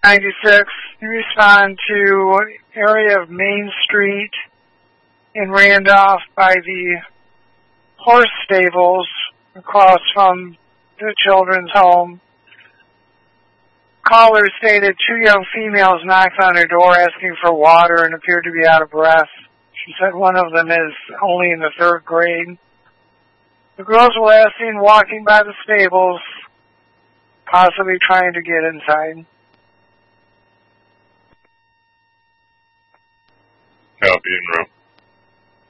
96, you respond to area of Main Street in Randolph by the horse stables across from the children's home. Caller stated 2 young females knocked on her door asking for water and appeared to be out of breath. She said one of them is only in the 3rd grade. The girls were last seen walking by the stables, possibly trying to get inside. Copy and route.